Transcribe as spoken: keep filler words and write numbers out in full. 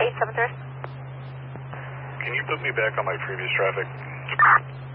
eight seven three. Can you put me back on my previous traffic?